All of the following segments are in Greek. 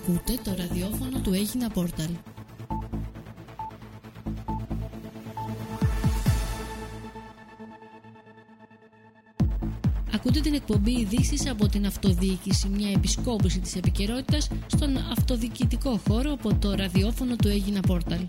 Ακούτε το ραδιόφωνο του Έγινα Πόρταλ. Ακούτε την εκπομπή ειδήσεις από την αυτοδιοίκηση, μια επισκόπηση της επικαιρότητας στον αυτοδιοικητικό χώρο από το ραδιόφωνο του Έγινα Πόρταλ.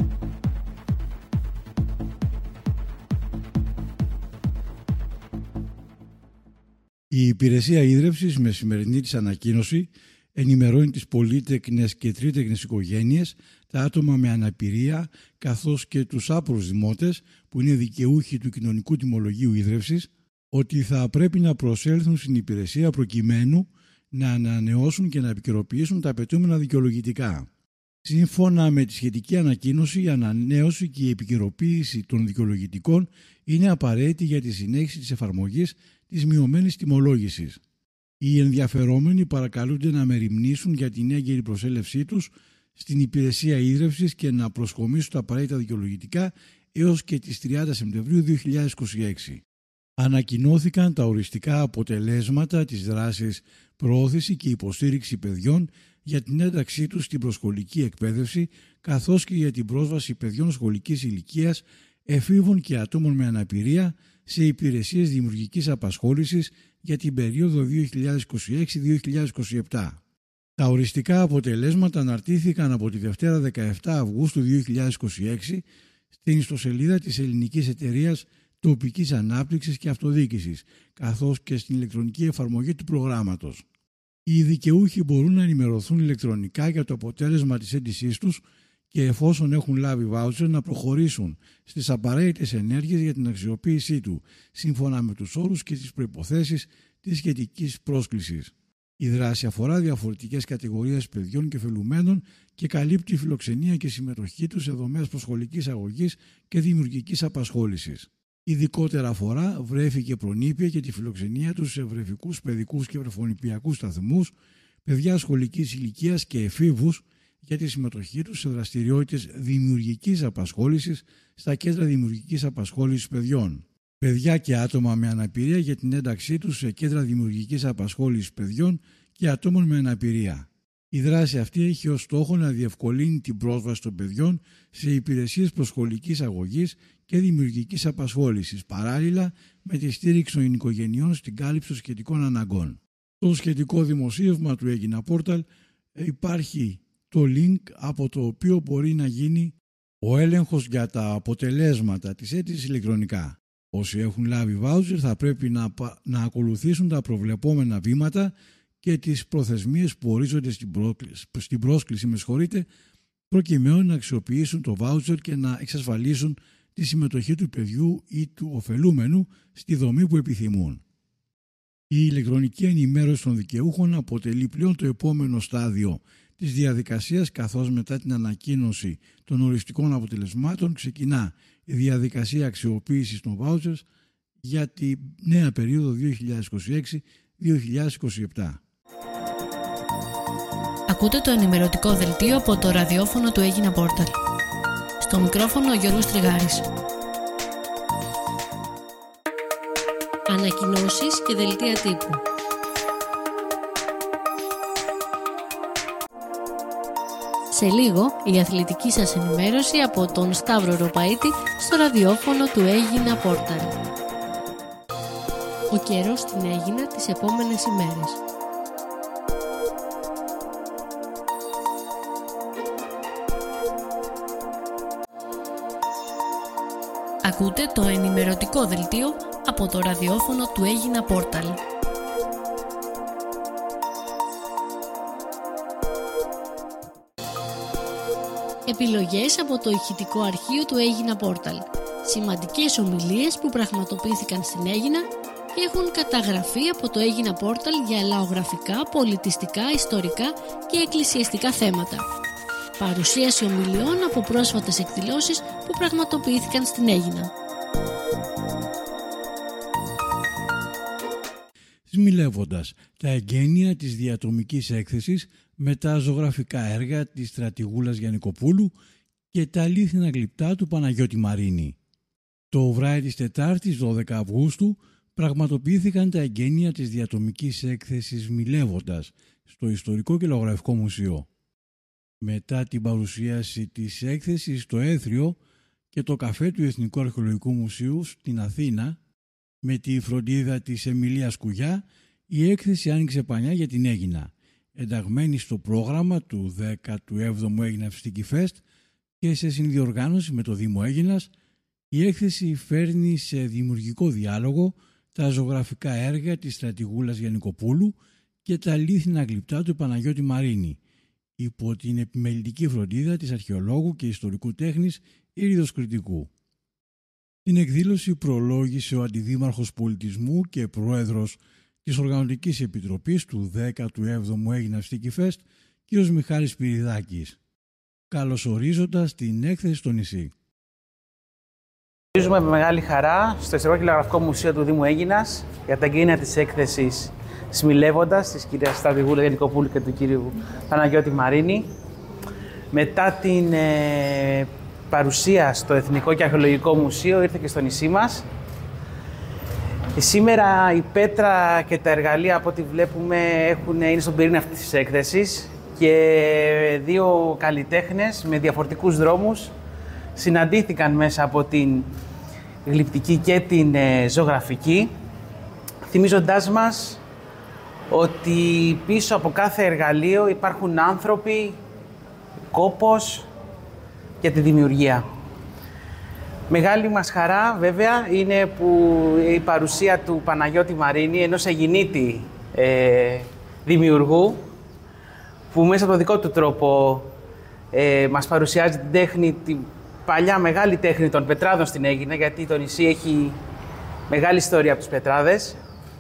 Η Υπηρεσία Ίδρευσης με σημερινή της ανακοίνωση ενημερώνει τις πολύτεκνες και τρίτεκνες οικογένειες, τα άτομα με αναπηρία καθώς και τους άπορους δημότες που είναι δικαιούχοι του κοινωνικού τιμολογίου ίδρευσης ότι θα πρέπει να προσέλθουν στην υπηρεσία προκειμένου να ανανεώσουν και να επικαιροποιήσουν τα απαιτούμενα δικαιολογητικά. Σύμφωνα με τη σχετική ανακοίνωση, η ανανέωση και η επικαιροποίηση των δικαιολογητικών είναι απαραίτητη για τη συνέχιση της εφαρμογής της μειωμένης τιμολόγησης. Οι ενδιαφερόμενοι παρακαλούνται να μεριμνήσουν για την έγκαιρη προσέλευσή τους στην υπηρεσία ίδρευσης και να προσκομίσουν τα απαραίτητα δικαιολογητικά έως και τις 30 Σεπτεμβρίου 2026. Ανακοινώθηκαν τα οριστικά αποτελέσματα της δράσης προώθηση και υποστήριξη παιδιών για την ένταξή τους στην προσχολική εκπαίδευση καθώς και για την πρόσβαση παιδιών σχολικής ηλικίας, εφήβων και ατόμων με αναπηρία σε υπηρεσίες δημιουργικής απασχόλησης για την περίοδο 2026-2027. Τα οριστικά αποτελέσματα αναρτήθηκαν από τη Δευτέρα 17 Αυγούστου 2026 στην ιστοσελίδα της Ελληνικής Εταιρείας Τοπικής Ανάπτυξης και Αυτοδιοίκησης, καθώς και στην ηλεκτρονική εφαρμογή του προγράμματος. Οι δικαιούχοι μπορούν να ενημερωθούν ηλεκτρονικά για το αποτέλεσμα της αίτησής τους και εφόσον έχουν λάβει βάουτσερ να προχωρήσουν στις απαραίτητες ενέργειες για την αξιοποίησή του, σύμφωνα με τους όρους και τις προϋποθέσεις της σχετικής πρόσκλησης. Η δράση αφορά διαφορετικές κατηγορίες παιδιών και φελουμένων και καλύπτει φιλοξενία και συμμετοχή τους σε δομές προσχολικής αγωγής και δημιουργικής απασχόλησης. Ειδικότερα αφορά βρέφη και προνήπια και τη φιλοξενία τους σε βρεφικούς, παιδικούς και βρεφονηπιακούς σταθμούς, παιδιά σχολικής ηλικίας και εφήβους για τη συμμετοχή τους σε δραστηριότητες δημιουργικής απασχόλησης στα κέντρα δημιουργικής απασχόλησης παιδιών. Παιδιά και άτομα με αναπηρία για την ένταξή τους σε κέντρα δημιουργικής απασχόλησης παιδιών και ατόμων με αναπηρία. Η δράση αυτή έχει ως στόχο να διευκολύνει την πρόσβαση των παιδιών σε υπηρεσίες προσχολικής αγωγής και δημιουργικής απασχόλησης, παράλληλα με τη στήριξη των οικογενειών στην κάλυψη των σχετικών αναγκών. Στο σχετικό δημοσίευμα του Έγινα Πόρταλ υπάρχει το link από το οποίο μπορεί να γίνει ο έλεγχος για τα αποτελέσματα της αίτησης ηλεκτρονικά. Όσοι έχουν λάβει βάουτσερ θα πρέπει να ακολουθήσουν τα προβλεπόμενα βήματα και τις προθεσμίες που ορίζονται στην πρόσκληση προκειμένου να αξιοποιήσουν το βάουτσερ και να εξασφαλίσουν τη συμμετοχή του παιδιού ή του ωφελούμενου στη δομή που επιθυμούν. Η ηλεκτρονική ενημέρωση των δικαιούχων αποτελεί πλέον το επόμενο στάδιο της διαδικασίας, καθώς μετά την ανακοίνωση των οριστικών αποτελεσμάτων ξεκινά η διαδικασία αξιοποίησης των βάουτσερ για τη νέα περίοδο 2026-2027. Ακούτε το ενημερωτικό δελτίο από το ραδιόφωνο του Έγινα Πόρταλ. Στο μικρόφωνο ο Γιώργος Τριγάρης. Ανακοινώσεις και δελτία τύπου. Σε λίγο η αθλητική σας ενημέρωση από τον Σταύρο Ροπαίτη στο ραδιόφωνο του Έγινα Πόρταλ. Ο καιρός στην Έγινα τις επόμενες ημέρες. Ακούτε το ενημερωτικό δελτίο από το ραδιόφωνο του Έγινα Πόρταλ. Επιλογές από το ηχητικό αρχείο του Έγινα Πόρταλ. Σημαντικές ομιλίες που πραγματοποιήθηκαν στην Έγινα έχουν καταγραφεί από το Έγινα Πόρταλ για λαογραφικά, πολιτιστικά, ιστορικά και εκκλησιαστικά θέματα. Παρουσίαση ομιλιών από πρόσφατες εκδηλώσεις που πραγματοποιήθηκαν στην Έγινα. Σμιλεύοντας τα εγγένεια της διατομικής έκθεσης με τα ζωγραφικά έργα της στρατηγούλας Γιαννικοπούλου και τα αλήθινα γλυπτά του Παναγιώτη Μαρίνη. Το βράδυ της Τετάρτης 12 Αυγούστου πραγματοποιήθηκαν τα εγγένεια της διατομικής έκθεσης Μιλεύοντας στο Ιστορικό και Λαογραφικό Μουσείο. Μετά την παρουσίαση της έκθεσης στο Έθριο και το καφέ του Εθνικού Αρχαιολογικού Μουσείου στην Αθήνα, με τη φροντίδα της Εμιλίας Κουγιά, η έκθεση άνοιξε πανιά για την Αίγινα, ενταγμένη στο πρόγραμμα του 17ου Aegina Fistic Fest και σε συνδιοργάνωση με το Δήμο Αίγινας. Η έκθεση φέρνει σε δημιουργικό διάλογο τα ζωγραφικά έργα της στρατηγούλας Γιαννικοπούλου και τα λίθινα γλυπτά του Παναγιώτη Μαρίνη, υπό την επιμελητική φροντίδα της αρχαιολόγου και ιστορικού τέχνης Ήριδος Κρητικού. Την εκδήλωση προλόγησε ο Αντιδήμαρχος Πολιτισμού και Πρόεδρος της Οργανωτικής Επιτροπής του 17ου Aegina Fistic Fest, κ. Μιχάλης Πυριδάκης, καλωσορίζοντας την έκθεση στο νησί. Ορίζουμε με μεγάλη χαρά στο Ιστορικό και Λαογραφικό Μουσείο του Δήμου Αίγινας για τα εγγένεια της έκθεσης Σμιλεύοντας της κυρίας στρατηγούλα Γιαννικοπούλου και του κύριου Παναγιώτη Μαρίνη. Μετά την παρουσία στο Εθνικό και Αρχαιολογικό Μουσείο ήρθε και στο νησί μας. Σήμερα η πέτρα και τα εργαλεία από ό,τι βλέπουμε είναι στον πυρήνα αυτής της έκθεσης και δύο καλλιτέχνες με διαφορετικούς δρόμους συναντήθηκαν μέσα από την γλυπτική και την ζωγραφική, θυμίζοντάς μας ότι πίσω από κάθε εργαλείο υπάρχουν άνθρωποι, κόπος και τη δημιουργία. Μεγάλη μας χαρά βέβαια είναι που η παρουσία του Παναγιώτη Μαρίνη, ενός Αιγινίτη δημιουργού, που μέσα από το δικό του τρόπο μας παρουσιάζει την τέχνη, την παλιά μεγάλη τέχνη των πετράδων στην Αίγινα, γιατί το νησί έχει μεγάλη ιστορία από τις πετράδες.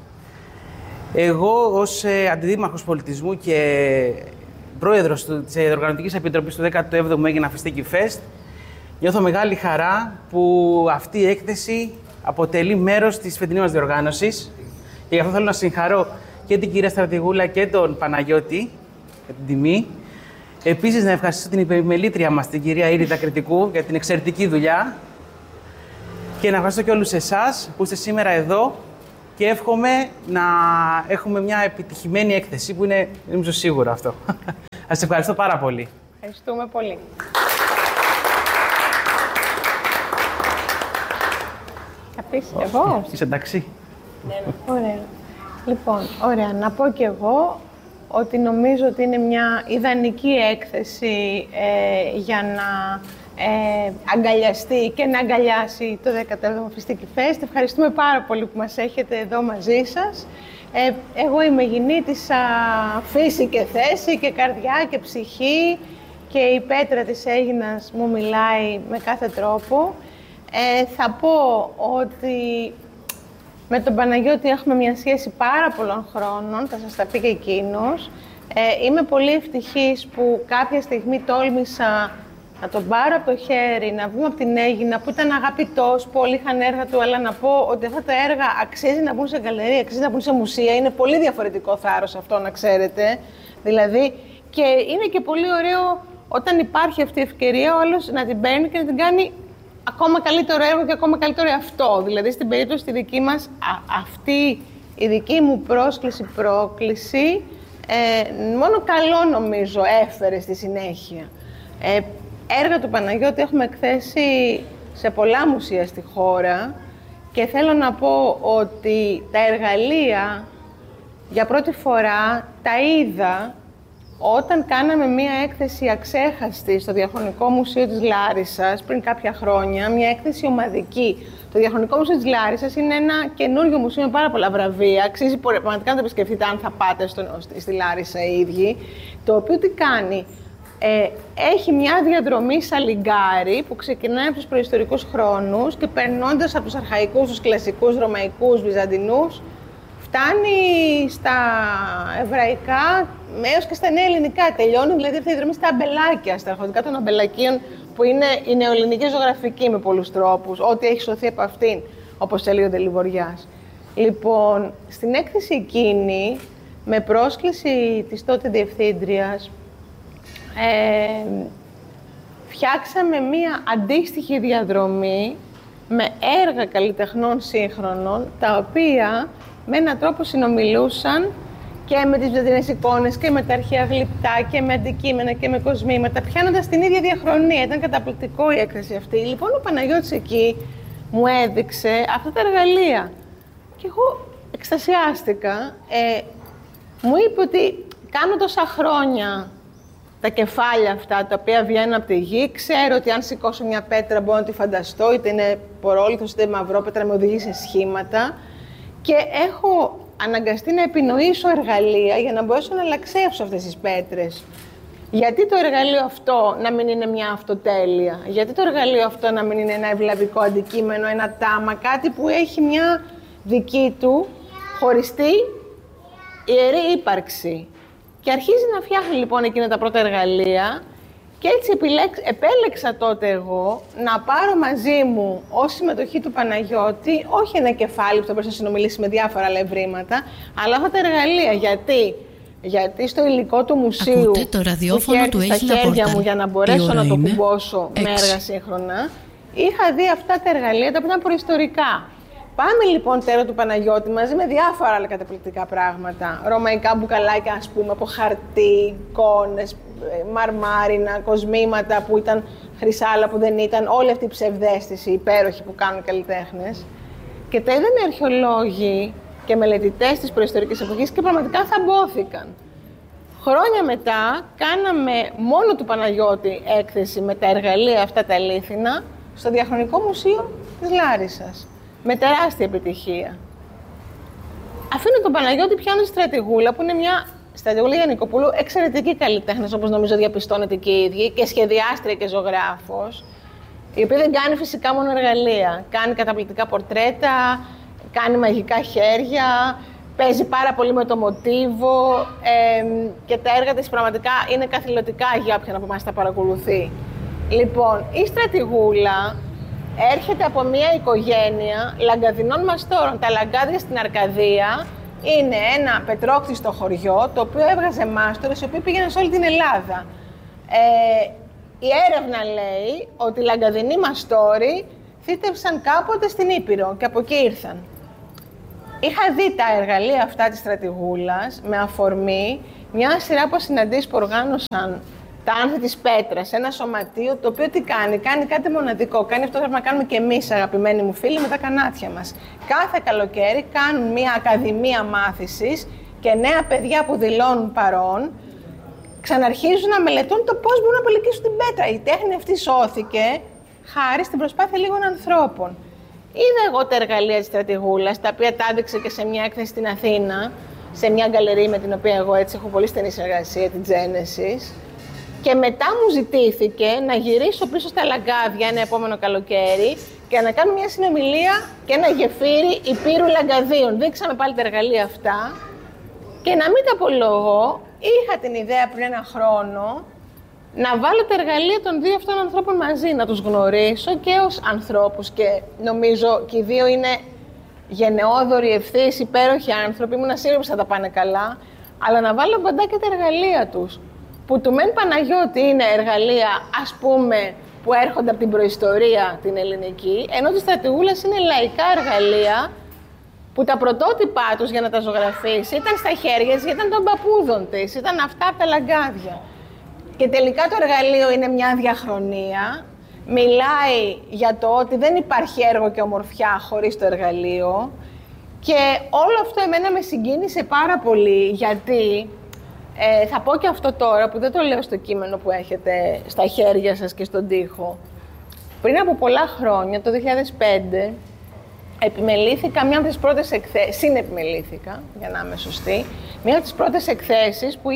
Εγώ ως Αντιδήμαρχος Πολιτισμού και Πρόεδρος της Οργανωτικής Επιτροπής του 17ου Aegina Fistic Fest, νιώθω μεγάλη χαρά που αυτή η έκθεση αποτελεί μέρος της φετινής μας διοργάνωσης και γι' αυτό θέλω να συγχαρώ και την κυρία Στρατηγούλα και τον Παναγιώτη για την τιμή. Επίσης, να ευχαριστήσω την επιμελήτρια μας, την κυρία Ήριδα Κρητικού, για την εξαιρετική δουλειά και να ευχαριστώ και όλους εσάς που είστε σήμερα εδώ και εύχομαι να έχουμε μια επιτυχημένη έκθεση που είναι, νομίζω, σίγουρο αυτό. Σας ευχαριστώ πάρα πολύ. Ευχαριστούμε πολύ. Θα πεις εγώ. Είσαι εντάξει. Ναι. Ωραία. Λοιπόν, ωραία. Να πω κι εγώ ότι νομίζω ότι είναι μια ιδανική έκθεση για να αγκαλιαστεί και να αγκαλιάσει το 17ο Fistic Fest. Ευχαριστούμε πάρα πολύ που μας έχετε εδώ μαζί σας. Εγώ είμαι Αιγινήτισσα φύση και θέση και καρδιά και ψυχή και η πέτρα της Αίγινας μου μιλάει με κάθε τρόπο. Θα πω ότι με τον Παναγιώτη έχουμε μια σχέση πάρα πολλών χρόνων, θα σας τα πει και εκείνος. Είμαι πολύ ευτυχής που κάποια στιγμή τόλμησα να τον πάρω από το χέρι, να βγούμε από την Αίγινα, που ήταν αγαπητός, που όλοι είχαν έργα του, αλλά να πω ότι αυτά τα έργα αξίζει να μπουν σε γκαλερία, αξίζει να μπουν σε μουσεία. Είναι πολύ διαφορετικό θάρρος αυτό, να ξέρετε. Δηλαδή, και είναι και πολύ ωραίο όταν υπάρχει αυτή η ευκαιρία ο άλλος να την παίρνει και να την κάνει ακόμα καλύτερο έργο και ακόμα καλύτερο εαυτό. Δηλαδή, στην περίπτωση τη δική μας, αυτή η δική μου πρόκληση, μόνο καλό νομίζω έφερε στη συνέχεια. Έργα του Παναγιώτη έχουμε εκθέσει σε πολλά μουσεία στη χώρα και θέλω να πω ότι τα εργαλεία για πρώτη φορά τα είδα όταν κάναμε μία έκθεση αξέχαστη στο Διαχρονικό Μουσείο της Λάρισσας πριν κάποια χρόνια, μία έκθεση ομαδική. Το Διαχρονικό Μουσείο της Λάρισσας είναι ένα καινούριο μουσείο με πάρα πολλά βραβεία. Αξίζει πραγματικά να το επισκεφτείτε αν θα πάτε στη Λάρισα οι ίδιοι. Το οποίο τι κάνει, έχει μια διαδρομή σαλιγκάρι που ξεκινάει από τους προϊστορικούς χρόνους και περνώντας από τους αρχαϊκούς, τους κλασικούς, ρωμαϊκούς, βυζαντινούς, φτάνει στα εβραϊκά έως και στα νέα ελληνικά. Τελειώνει δηλαδή αυτή η δρομή στα αμπελάκια, στα αρχοντικά των αμπελακίων, που είναι η νεοελληνική ζωγραφική με πολλούς τρόπους, ό,τι έχει σωθεί από αυτήν, όπως έλεγε ο Ντελιβοριάς. Λοιπόν, στην έκθεση εκείνη, με πρόσκληση της τότε διευθύντριας, φτιάξαμε μία αντίστοιχη διαδρομή με έργα καλλιτεχνών σύγχρονων, τα οποία με έναν τρόπο συνομιλούσαν και με τις βυζαντινές εικόνες και με τα αρχαία γλυπτά και με αντικείμενα και με κοσμήματα, πιάνοντας την ίδια διαχρονία. Ήταν καταπληκτικό η έκθεση αυτή. Λοιπόν, ο Παναγιώτης εκεί μου έδειξε αυτά τα εργαλεία και εγώ εκστασιάστηκα. Μου είπε ότι κάνω τόσα χρόνια τα κεφάλια αυτά, τα οποία βγαίνουν από τη γη. Ξέρω ότι αν σηκώσω μια πέτρα μπορώ να τη φανταστώ, είτε είναι πορόλιθος είτε μαυρόπετρα, με οδηγεί σε σχήματα. Και έχω αναγκαστεί να επινοήσω εργαλεία για να μπορέσω να αλλαξεύσω αυτές τις πέτρες. Γιατί το εργαλείο αυτό να μην είναι μια αυτοτέλεια, γιατί το εργαλείο αυτό να μην είναι ένα ευλαβικό αντικείμενο, ένα τάμα, κάτι που έχει μια δική του χωριστή ιερή ύπαρξη. Και αρχίζει να φτιάχνει λοιπόν εκείνα τα πρώτα εργαλεία και έτσι επέλεξα τότε εγώ να πάρω μαζί μου ως συμμετοχή του Παναγιώτη όχι ένα κεφάλι που θα μπορέσει να συνομιλήσει με διάφορα άλλα ευρήματα, αλλά αυτά τα εργαλεία. Γιατί στο υλικό του μουσείου το ραδιόφωνο που είχε στα χέρια μου για να μπορέσω να το κουμπώσω με έργα σύγχρονα, είχα δει αυτά τα εργαλεία τα οποία ήταν προϊστορικά. Πάμε λοιπόν τέρα του Παναγιώτη μαζί με διάφορα άλλα καταπληκτικά πράγματα. Ρωμαϊκά μπουκαλάκια, ας πούμε, από χαρτί, εικόνες, μαρμάρινα, κοσμήματα που ήταν χρυσάλα που δεν ήταν, όλη αυτή η ψευδαίσθηση υπέροχη που κάνουν οι καλλιτέχνες. Και τα είδαν οι αρχαιολόγοι και μελετητές της προϊστορικής εποχής και πραγματικά θαμπόθηκαν. Χρόνια μετά κάναμε μόνο του Παναγιώτη έκθεση με τα εργαλεία αυτά τα αλήθινα στο Διαχρονικό Μουσείο της Λάρισσας. Με τεράστια επιτυχία. Αφήνω τον Παναγιώτη πιάνω στη Στρατηγούλα, που είναι μια Στρατηγούλα Γιαννικοπούλου, εξαιρετική καλλιτέχνης, όπως νομίζω διαπιστώνετε και οι ίδιοι, και σχεδιάστρια και ζωγράφος, η οποία δεν κάνει φυσικά μόνο εργαλεία. Κάνει καταπληκτικά πορτρέτα, κάνει μαγικά χέρια, παίζει πάρα πολύ με το μοτίβο και τα έργα της πραγματικά είναι καθηλωτικά για όποιον από εμάς τα παρακολουθεί. Λοιπόν, η Στρατηγούλα έρχεται από μια οικογένεια λαγκαδινών μαστόρων. Τα λαγκάδια στην Αρκαδία είναι ένα πετρόκτιστο χωριό, το οποίο έβγαζε μάστορες, οι οποίοι πήγαιναν σε όλη την Ελλάδα. Η έρευνα λέει ότι οι λαγκαδινοί μαστόροι θύτευσαν κάποτε στην Ήπειρο και από εκεί ήρθαν. Είχα δει τα εργαλεία αυτά της Στρατηγούλας με αφορμή μια σειρά από συναντήσεις που οργάνωσαν τα άνθη της πέτρας, ένα σωματείο το οποίο τι κάνει, κάνει κάτι μοναδικό. Κάνει αυτό που πρέπει να κάνουμε και εμείς, αγαπημένοι μου φίλοι, με τα κανάτια μας. Κάθε καλοκαίρι κάνουν μια ακαδημία μάθησης και νέα παιδιά που δηλώνουν παρόν ξαναρχίζουν να μελετούν το πώς μπορούν να απολικήσουν την πέτρα. Η τέχνη αυτή σώθηκε χάρη στην προσπάθεια λίγων ανθρώπων. Είδα εγώ τα εργαλεία της Στρατηγούλας, τα οποία τα έδειξε και σε μια έκθεση στην Αθήνα, σε μια γκαλερί με την οποία εγώ έτσι έχω πολύ στενή συνεργασία, την Genesis. Και μετά μου ζητήθηκε να γυρίσω πίσω στα λαγκάδια ένα επόμενο καλοκαίρι και να κάνω μια συνομιλία και ένα γεφύρι υπήρου λαγκαδίων. Δείξαμε πάλι τα εργαλεία αυτά και να μην τα απολογώ, είχα την ιδέα πριν ένα χρόνο να βάλω τα εργαλεία των δύο αυτών ανθρώπων μαζί, να τους γνωρίσω και ως ανθρώπους και νομίζω και οι δύο είναι γενναιόδοροι, ευθύς, υπέροχοι άνθρωποι, ήμουν σίγουρη πως θα τα πάνε καλά, αλλά να βάλω κοντά και τα εργαλεία τους. Που του μεν Παναγιώτη είναι εργαλεία, ας πούμε, που έρχονται από την προϊστορία την ελληνική, ενώ της Στρατηγούλας είναι λαϊκά εργαλεία που τα πρωτότυπά τους για να τα ζωγραφίσει ήταν στα χέρια της, γιατί ήταν των παππούδων της, ήταν αυτά από τα λαγκάδια. Και τελικά το εργαλείο είναι μια διαχρονία, μιλάει για το ότι δεν υπάρχει έργο και ομορφιά χωρίς το εργαλείο και όλο αυτό εμένα με συγκίνησε πάρα πολύ, γιατί θα πω και αυτό τώρα που δεν το λέω στο κείμενο που έχετε στα χέρια σας και στον τοίχο. Πριν από πολλά χρόνια, το 2005, επιμελήθηκα μια από τις πρώτες εκθέσεις, συνεπιμελήθηκα, για να είμαι σωστή, μια από τις πρώτες εκθέσεις που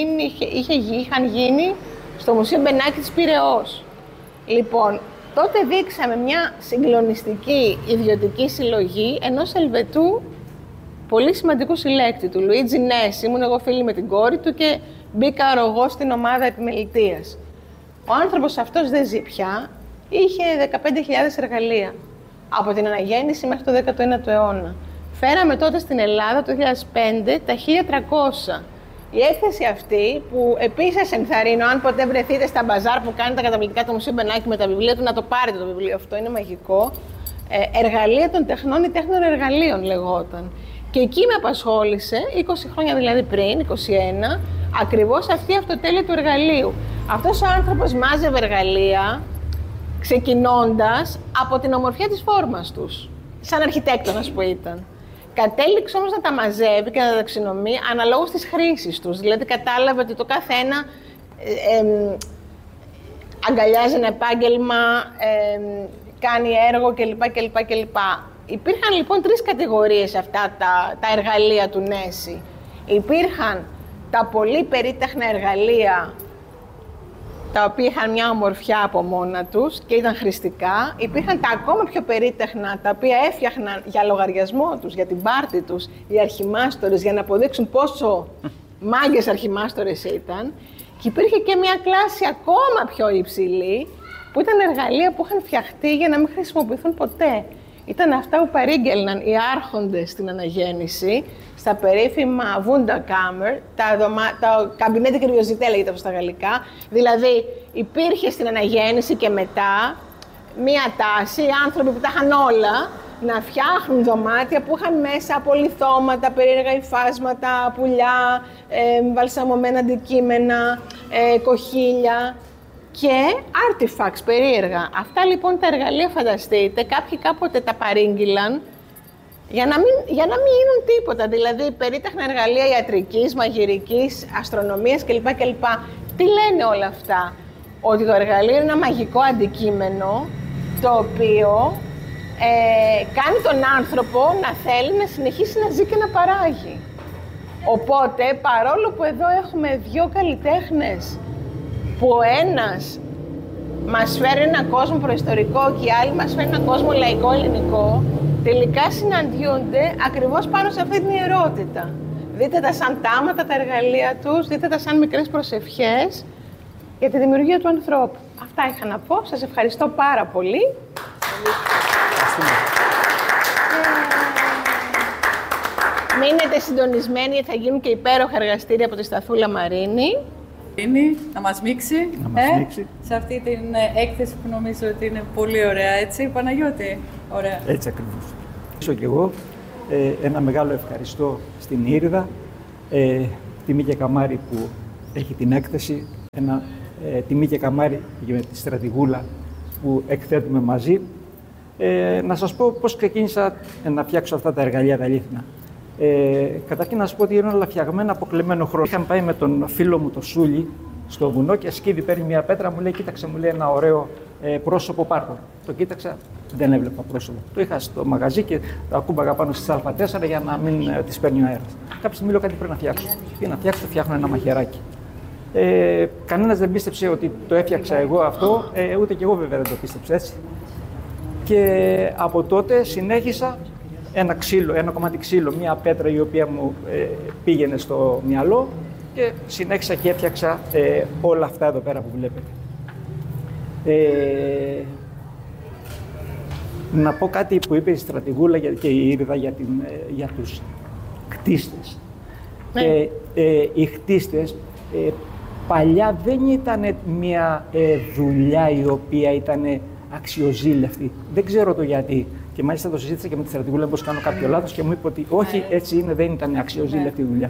είχαν γίνει στο Μουσείο Μπενάκη της Πειραιώς. Λοιπόν, τότε δείξαμε μια συγκλονιστική ιδιωτική συλλογή ενός Ελβετού πολύ σημαντικού συλλέκτη του, Λουίτζι Νέσι. Ήμουν εγώ φίλη με την κόρη του και μπήκα εγώ στην ομάδα επιμελητείας. Ο άνθρωπος αυτός δεν ζει πια, είχε 15.000 εργαλεία από την αναγέννηση μέχρι το 19ο αιώνα. Φέραμε τότε στην Ελλάδα το 2005 τα 1.300. Η έκθεση αυτή, που επίσης ενθαρρύνω, αν ποτέ βρεθείτε στα μπαζάρ που κάνει τα καταπληκτικά του Μουσείου Μπενάκη με τα βιβλία του, να το πάρετε το βιβλίο αυτό, είναι μαγικό. Εργαλεία των τεχνών ή τέχνων εργαλείων λεγόταν. Και εκεί με απασχόλησε, 20 χρόνια δηλαδή πριν, 21, ακριβώς αυτή η αυτοτέλεια του εργαλείου. Αυτός ο άνθρωπος μάζευε εργαλεία, ξεκινώντας από την ομορφιά της φόρμας τους. Σαν αρχιτέκτονας που ήταν. Κατέληξε όμως να τα μαζεύει και να τα ταξινομεί αναλόγως της χρήσης τους. Δηλαδή κατάλαβε ότι το κάθε ένα αγκαλιάζει ένα επάγγελμα, κάνει έργο κλπ. Υπήρχαν λοιπόν 3 κατηγορίες αυτά τα εργαλεία του Νέσι. Υπήρχαν τα πολύ περίτεχνα εργαλεία, τα οποία είχαν μια ομορφιά από μόνα τους και ήταν χρηστικά. Υπήρχαν τα ακόμα πιο περίτεχνα, τα οποία έφτιαχναν για λογαριασμό τους, για την πάρτη τους, οι αρχιμάστορες, για να αποδείξουν πόσο μάγκες αρχιμάστορες ήταν. Και υπήρχε και μια κλάση ακόμα πιο υψηλή, που ήταν εργαλεία που είχαν φτιαχτεί για να μην χρησιμοποιηθούν ποτέ. Ήταν αυτά που παρήγγελναν οι άρχοντες στην αναγέννηση, στα περίφημα Wunderkammer, τα καμπινέτη κυριοζητέ λέγεται από στα γαλλικά. Δηλαδή, υπήρχε στην αναγέννηση και μετά μία τάση, οι άνθρωποι που τα είχαν όλα, να φτιάχνουν δωμάτια που είχαν μέσα απολιθώματα, περίεργα υφάσματα, πουλιά, βαλσαμωμένα αντικείμενα, κοχύλια και artifacts περίεργα. Αυτά λοιπόν τα εργαλεία, φανταστείτε, κάποιοι κάποτε τα παρήγγειλαν για να μην γίνουν τίποτα. Δηλαδή, περίτεχνα εργαλεία ιατρικής, μαγειρικής, αστρονομίας κλπ. Τι λένε όλα αυτά? Ότι το εργαλείο είναι ένα μαγικό αντικείμενο, το οποίο κάνει τον άνθρωπο να θέλει να συνεχίσει να ζει και να παράγει. Οπότε, παρόλο που εδώ έχουμε 2 καλλιτέχνες, που ο ένας μας φέρει έναν κόσμο προϊστορικό και οι άλλοι μας φέρει έναν κόσμο λαϊκό ελληνικό, τελικά συναντιούνται ακριβώς πάνω σε αυτή την ιερότητα. Δείτε τα σαν τάματα τα εργαλεία τους, δείτε τα σαν μικρές προσευχές για τη δημιουργία του ανθρώπου. Αυτά είχα να πω. Σας ευχαριστώ πάρα πολύ. Μείνετε συντονισμένοι, θα γίνουν και υπέροχα εργαστήρια από τη Σταθούλα Μαρίνη. Να μας μίξει, σε αυτή την έκθεση που νομίζω ότι είναι πολύ ωραία, έτσι, Παναγιώτη? Ωραία. Έτσι ακριβώς. Και εγώ ένα μεγάλο ευχαριστώ στην Ήριδα, τη Μίκε Καμάρη που έχει την έκθεση, τη Μίκε Καμάρη για τη στρατηγούλα που εκθέτουμε μαζί. Να σας πω πώς ξεκίνησα να φτιάξω αυτά τα εργαλεία τα αλήθινα. Καταρχήν να σας πω ότι είναι όλα φτιαγμένα από κλεμμένο χρόνο. Είχαμε πάει με τον φίλο μου το Σούλη στο βουνό και σκύβει, παίρνει μια πέτρα, μου λέει: κοίταξε, μου λέει ένα ωραίο πρόσωπο, πάρτο. Το κοίταξα, δεν έβλεπα πρόσωπο. Το είχα στο μαγαζί και τα ακούμπαγα πάνω στις Α4 για να μην τις παίρνει ο αέρας. Κάποια στιγμή λέω: κάτι πρέπει να φτιάξω. Τι να φτιάξω? Φτιάχνω ένα μαχαιράκι. Κανένας δεν πίστεψε ότι το έφτιαξα εγώ αυτό, ούτε κι εγώ βέβαια δεν το πίστεψα, έτσι. Και από τότε συνέχισα ένα κομμάτι ξύλο, μια πέτρα η οποία μου πήγαινε στο μυαλό και συνέχισα και έφτιαξα όλα αυτά εδώ πέρα που βλέπετε. Να πω κάτι που είπε η στρατηγούλα και η Ήριδα για τους κτίστες. Ναι. Οι κτίστες παλιά δεν ήταν μια δουλειά η οποία ήταν αξιοζήλευτη. Δεν ξέρω το γιατί. Και μάλιστα το συζήτησα και με τη στρατηγούλα, μήπως κάνω κάποιο λάθος, και μου είπε ότι όχι, έτσι είναι, δεν ήταν αξιοζήλευτη δουλειά.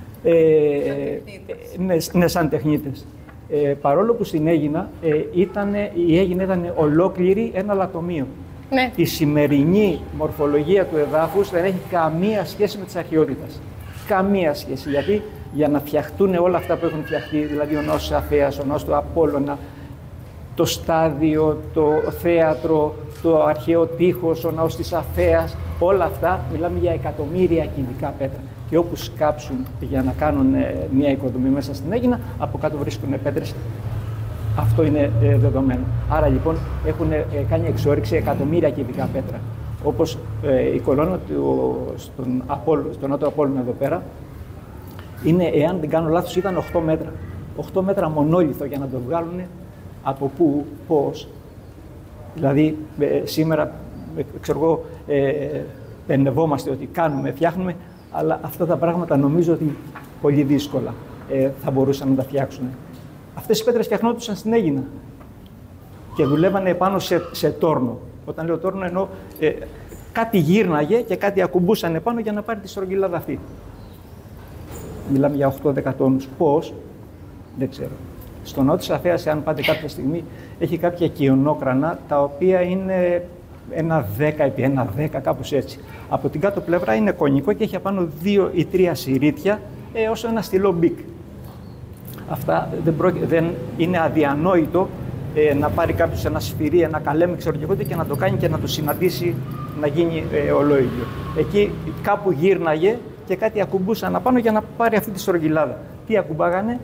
Ναι, σαν τεχνίτες. Παρόλο που στην Αίγινα η Αίγινα ήταν ολόκληρη ένα λατομείο. Ναι. Η σημερινή μορφολογία του εδάφους δεν έχει καμία σχέση με τις αρχαιότητες. Καμία σχέση. Γιατί για να φτιαχτούν όλα αυτά που έχουν φτιαχτεί, δηλαδή ο ναός της Αφέας, ο ναός του Απόλλωνα, το στάδιο, το θέατρο, το αρχαίο τείχος, ο ναός της Αφέας, όλα αυτά μιλάμε για εκατομμύρια κυβικά πέτρα. Και όπου σκάψουν για να κάνουν μια οικοδομή μέσα στην Αίγινα, από κάτω βρίσκουν πέτρες. Αυτό είναι δεδομένο. Άρα λοιπόν έχουν κάνει εξόρυξη εκατομμύρια κυβικά πέτρα. Όπως η κολόνα στον Νότο Απόλλωνα εδώ πέρα, είναι, εάν δεν κάνω λάθος, ήταν 8 μέτρα. 8 μέτρα μονόλιθο για να το βγάλουν από πού, πώς. Δηλαδή σήμερα, ξέρω εγώ, ενευόμαστε ότι κάνουμε, φτιάχνουμε, αλλά αυτά τα πράγματα νομίζω ότι πολύ δύσκολα θα μπορούσαν να τα φτιάξουν. Αυτές οι πέτρες φτιαχνόντουσαν στην Αίγινα και δουλεύανε πάνω σε τόρνο. Όταν λέω τόρνο εννοώ κάτι γύρναγε και κάτι ακουμπούσαν επάνω για να πάρει τη στρογγυλάδα αυτή. Μιλάμε για 8-10 τόνους. Πώς? Δεν ξέρω. Στο νότο της Αθέας, αν πάτε κάποια στιγμή, έχει κάποια κυονόκρανα, τα οποία είναι 1,10 επί 1,10, κάπως έτσι. Από την κάτω πλευρά είναι κονικό και έχει απάνω 2 ή 3 συρίτια, όσο ένα στυλό μπικ. Αυτά δεν είναι αδιανόητο να πάρει κάποιος ένα σφυρί, ένα καλέμι, ξέρω και να το κάνει και να το συναντήσει να γίνει ολόιδιο. Εκεί κάπου γύρναγε και κάτι ακουμπούσαν απάνω για να πάρει αυτή τη στρογγυλάδα. Τι ακουμπάγανε?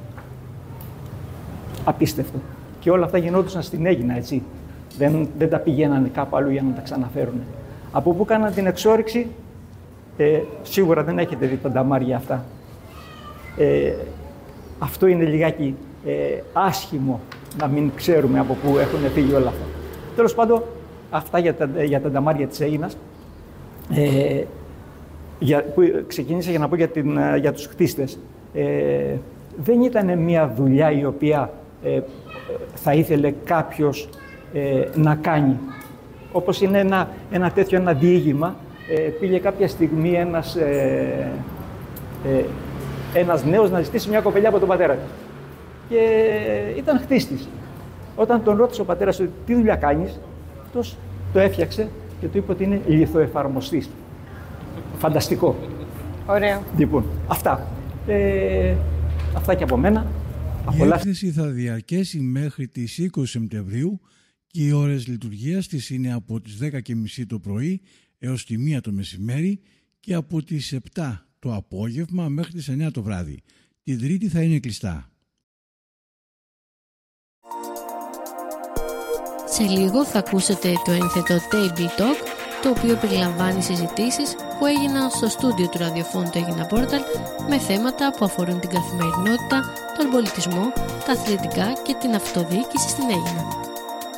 Απίστευτο. Και όλα αυτά γινόντουσαν στην Αίγινα, έτσι. Δεν τα πηγαίνανε κάπου αλλού για να τα ξαναφέρουν. Από πού κάναν την εξόρυξη? Σίγουρα δεν έχετε δει τα νταμάρια αυτά. Αυτό είναι λιγάκι άσχημο να μην ξέρουμε από πού έχουν φύγει όλα αυτά. Τέλος πάντων, αυτά για τα νταμάρια της Αίγινας. Που ξεκίνησα για να πω για τους χτίστες. Δεν ήταν μια δουλειά η οποία θα ήθελε κάποιος να κάνει. Όπως είναι ένα τέτοιο ένα διήγημα, πήγε κάποια στιγμή ένας νέος να ζητήσει μια κοπελιά από τον πατέρα του. Και ήταν χτίστης. Όταν τον ρώτησε ο πατέρας του τι δουλειά κάνεις, αυτός το έφτιαξε και του είπε ότι είναι λιθοεφαρμοστής. Φανταστικό. Ωραίο. Λοιπόν, αυτά. Αυτά και από μένα. Η έκθεση θα διαρκέσει μέχρι τις 20 Σεπτεμβρίου και οι ώρες λειτουργίας της είναι από τις 10:30 το πρωί έως τη 1 το μεσημέρι και από τις 7 το απόγευμα μέχρι τις 9 το βράδυ. Την Τρίτη θα είναι κλειστά. Σε λίγο θα ακούσετε το ένθετο Table Talk, το οποίο περιλαμβάνει συζητήσεις που έγιναν στο στούντιο του ραδιοφώνου του Αίγινα Πόρταλ με θέματα που αφορούν την καθημερινότητα, τον πολιτισμό, τα αθλητικά και την αυτοδιοίκηση στην Αίγινα.